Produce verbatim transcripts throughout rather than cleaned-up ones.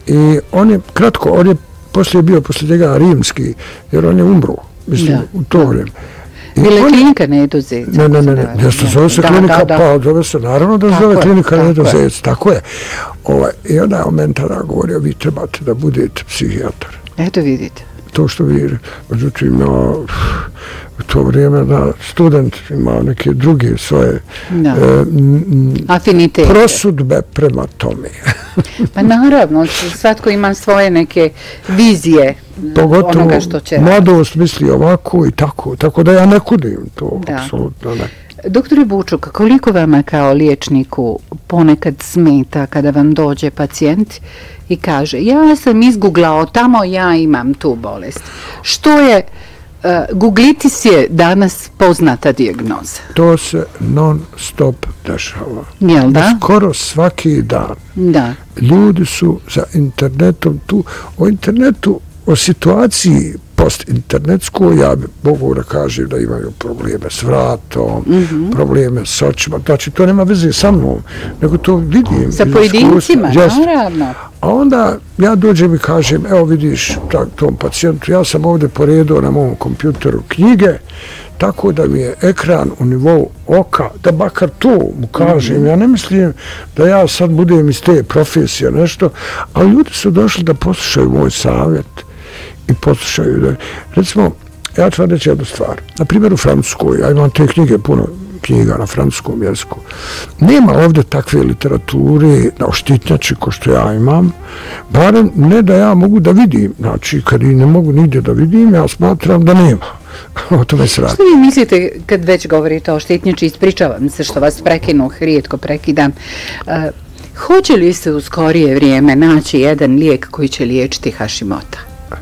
I on je, kratko, on je poslije bio, poslije njega rimski, jer on je umro, mislim, da, u to da. vrijeme. Bile klinika Nedozec. Ne, ne, ne, ne, nešto zove se klinika, pa zove se, naravno da zove klinika Nedozec, tako je. Ovaj, I onda je o meni tada govorio, vi trebate da budete psihijatar. Eto vidite. To što vi, međutim, ja, u to vrijeme da student ima neke druge svoje da. E, afinitete, prosudbe prema tome. Pa naravno, svatko ima svoje neke vizije pogotovo onoga što će mladost misli ovako i tako, tako da ja ne kudim to, da. apsolutno ne. Doktore Bučuk, koliko vama kao liječniku ponekad smeta kada vam dođe pacijent i kaže ja sam izguglao tamo, ja imam tu bolest. Što je, uh, guglitis je danas poznata dijagnoza. To se non stop dešava. Jel da? Skoro svaki dan. Da. Ljudi su za internetom tu, o internetu, o situaciji post-internetskoj, ja bi mogu da kažem da imaju probleme s vratom, mm-hmm. probleme s očima, znači to nema veze sa mnom, nego to vidim. Sa pojedincima, naravno. A onda ja dođem i kažem, evo vidiš tak, tom pacijentu, ja sam ovdje poredio na mom kompjuteru knjige, tako da mi je ekran u nivou oka, da bakar to mu kažem, mm-hmm. ja ne mislim da ja sad budem iz te profesije nešto, ali ljudi su došli da poslušaju moj savjet i poslušaju da, recimo, ja ću vam reći jednu stvar. Na primjer u Francuskoj, ja imam te knjige, puno knjiga na francuskom jeziku. Nema ovdje takve literature na oštitnjači ko što ja imam, barem ne da ja mogu da vidim, znači kad i ne mogu nigdje da vidim, ja smatram da nema. O tome se radi. Što vi mislite kad već govorite o štitnjači, ispričavam se što vas prekinu, rijetko prekidam, uh, hoće li se u skorije vrijeme naći jedan lijek koji će liječiti Hashimota?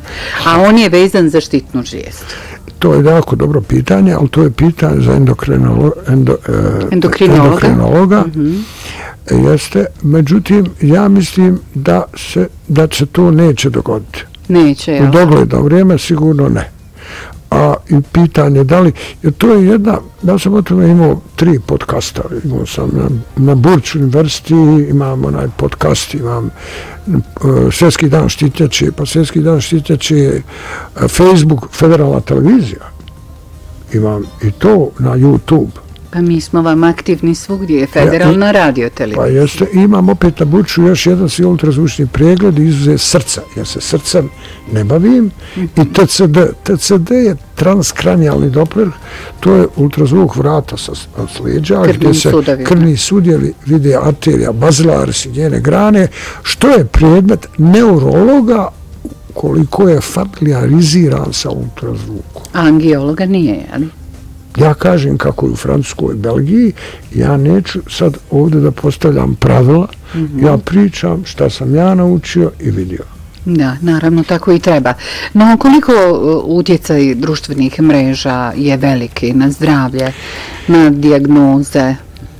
A on je vezan za štitnu žlijezdu. To je jako dobro pitanje, ali to je pitanje za endokrinolo, endo, eh, endokrinologa. endokrinologa. Mm-hmm. Jeste, međutim, ja mislim da se, da se to neće dogoditi. Neće, jel? U dogledno vrijeme sigurno ne. A i pitanje da li, jer to je jedna, ja sam o tome imao tri podcasta, imao sam na, na Burč univerziti, imam onaj podcast, imam uh, Svjetski dan štitnjače, pa Svjetski dan štitnjače je uh, Facebook, federalna televizija, imam i to na YouTube. Pa mi smo vam aktivni svugdje, federalna ja, radio televizija. Pa jeste, imam opet na Burču još jedan svi ultrazvučni pregled izuze srca, jer se srcem ne bavim, mm-hmm. i T C D. T C D je transkranijalni doppler, to je ultrazvuk vrata sa leđa, gdje se sudavi, krvni sudjevi vide arterija, bazilaris i njene grane, što je predmet neurologa koliko je familiariziran sa ultrazvukom. A angiologa nije, ali? Ja kažem kako je u Francuskoj i Belgiji, ja neću sad ovdje da postavljam pravila, mm-hmm. ja pričam šta sam ja naučio i vidio. Da, naravno, tako i treba. No, koliko utjecaj društvenih mreža je veliki na zdravlje, na dijagnoze?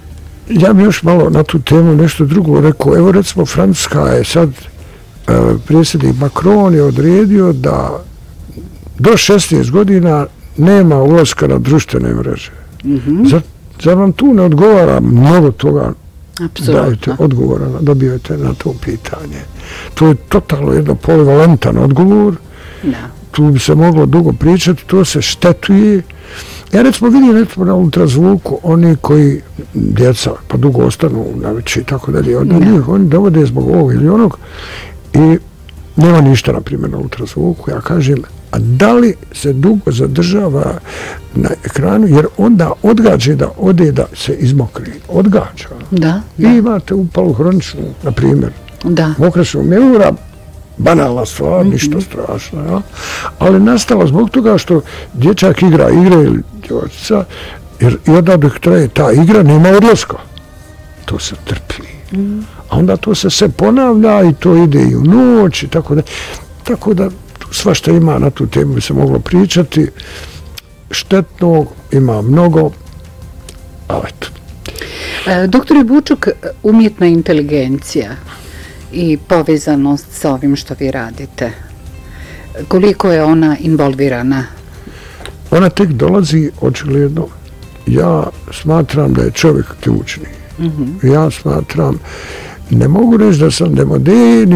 Ja bih još malo na tu temu nešto drugo rekao. Evo, recimo, Francuska je sad, uh, predsjednik Macron je odredio da do šesnaest godina nema ulaska na društvene mreže. Mm-hmm. Zar, zar vam tu ne odgovara mnogo toga? Apsolutno. Dajte odgovora, dobijete na to pitanje. To je totalno jedno polivalentan odgovor. Da. Tu bi se moglo dugo pričati, to se štetuje. Ja recimo vidim recimo na ultrazvuku oni koji, djeca, pa dugo ostanu na veći i tako dalje, od njih oni dovode zbog ovog ili onog i nema ništa, na primjer, na ultrazvuku. Ja kažem, a da li se dugo zadržava na ekranu, jer onda odgađa da ode da se izmokri. Odgađa. Da, I da. imate upalu hroničnu, na primjer, da. mokrašnu mjehura, banalna stvar, mm-hmm. ništa strašno, ja? Ali nastala zbog toga što dječak igra igre ili djevojčica, jer i onda dok traje ta igra nema odlaska. To se trpi. Mm. A onda to se sve ponavlja i to ide i u noć i tako da. Tako da sva što ima na tu temu bi se moglo pričati. Štetnog ima mnogo, ali eto. E, doktore Bučuk, umjetna inteligencija i povezanost sa ovim što vi radite, koliko je ona involvirana? Ona tek dolazi očigledno. Ja smatram da je čovjek ključni. Mm-hmm. Ja smatram, ne mogu reći da sam demoderni,